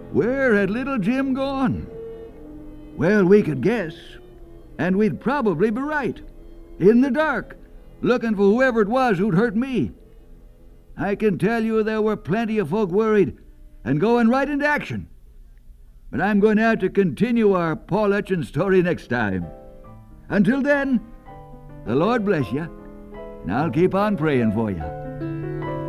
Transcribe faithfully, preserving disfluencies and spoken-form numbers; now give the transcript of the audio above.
Where had little Jim gone? Well, we could guess, and we'd probably be right. In the dark, looking for whoever it was who'd hurt me. I can tell you there were plenty of folk worried and going right into action. But I'm going to have to continue our Paul Hutchins story next time. Until then, the Lord bless you, and I'll keep on praying for you.